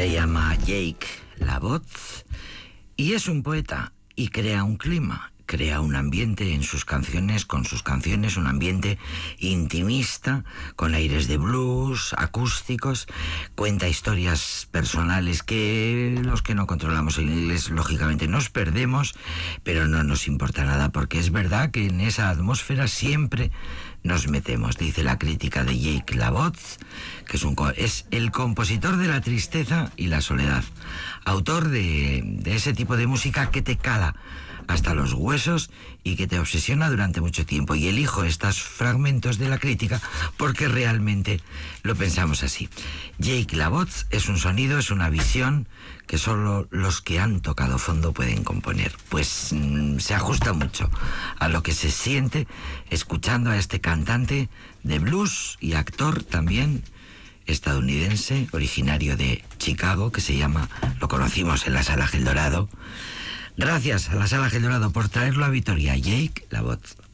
Se llama Jake LaBoz y es un poeta y crea un clima, crea un ambiente en sus canciones, con sus canciones, un ambiente intimista, con aires de blues, acústicos, cuenta historias personales que los que no controlamos el inglés lógicamente nos perdemos, pero no nos importa nada porque es verdad que en esa atmósfera siempre nos metemos. Dice la crítica de Jake LaBoz, que es el compositor de la tristeza y la soledad, autor de ese tipo de música que te cala hasta los huesos y que te obsesiona durante mucho tiempo. Y elijo estos fragmentos de la crítica porque realmente lo pensamos así. Jake LaBoz es un sonido, es una visión que solo los que han tocado fondo pueden componer. Pues se ajusta mucho a lo que se siente escuchando a este cantante de blues y actor también estadounidense, originario de Chicago, que se llama, lo conocimos en la Sala Gel Dorado. Gracias a la Sala Gel Dorado por traerlo a Vitoria, Jake LaBoz.